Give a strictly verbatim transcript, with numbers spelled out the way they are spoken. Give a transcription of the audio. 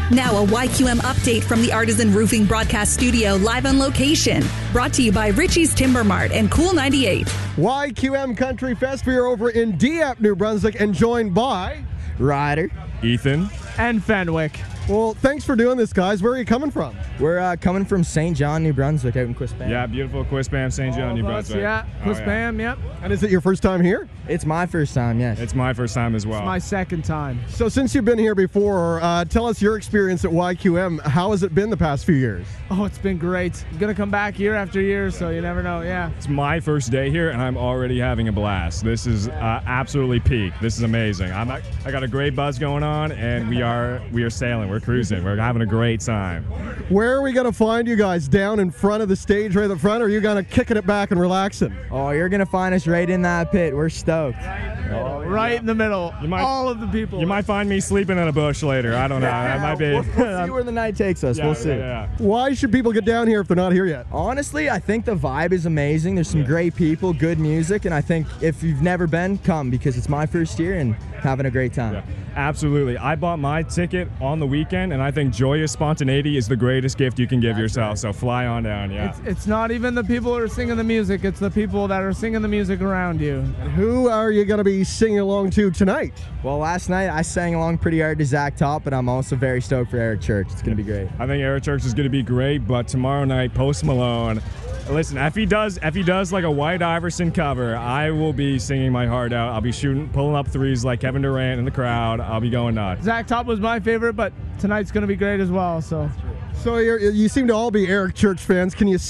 Now a Y Q M update from the Artisan Roofing Broadcast Studio live on location. Brought to you by Richie's Timber Mart and Cool ninety-eight. Y Q M Country Fest. We are over in Dieppe, New Brunswick, and joined by Ryder, Ethan, and Fenwick. Well, thanks for doing this, guys. Where are you coming from? We're uh, coming from Saint John, New Brunswick, out in Quispam. Yeah, beautiful Quispam, Saint John, New Brunswick. Yeah, Quispam, oh, yeah. yep. And is it your first time here? It's my first time, yes. It's my first time as well. It's my second time. So since you've been here before, uh, tell us your experience at Y Q M. How has it been the past few years? Oh, it's been great. I'm going to come back year after year, so you never know, yeah. It's my first day here, and I'm already having a blast. This is uh, absolutely peak. This is amazing. I'm, I got a great buzz going on, and we are we are sailing. We're cruising. We're having a great time. Where are we going to find you guys? Down in front of the stage right at the front, or are you going to kicking it back and relaxing? Oh, you're going to find us right in that pit. We're stoked. Oh, right yeah. in the middle. You might, all of the people. You might find me sleeping in a bush later. I don't know. Yeah, that might be. We'll, we'll see where the night takes us. Yeah, we'll see. Yeah, yeah. Why should people get down here if they're not here yet? Honestly, I think the vibe is amazing. There's some yeah. great people, good music, and I think if you've never been, come, because it's my first year and having a great time. Yeah, absolutely. I bought my ticket on the weekend, and I think joyous spontaneity is the greatest gift you can give That's yourself. Right. So fly on down, yeah. It's, it's not even the people who are singing the music, it's the people that are singing the music around you. And who are you going to be singing along to tonight? Well, last night I sang along pretty hard to Zach Top, but I'm also very stoked for Eric Church. It's going to be great. I think Eric Church is going to be great, but tomorrow night, Post Malone. Listen, if he does, if he does like a White Iverson cover, I will be singing my heart out. I'll be shooting, pulling up threes like Kevin Durant in the crowd. I'll be going nuts. Zach Top was my favorite, but tonight's going to be great as well. So, so you're, you seem to all be Eric Church fans. Can you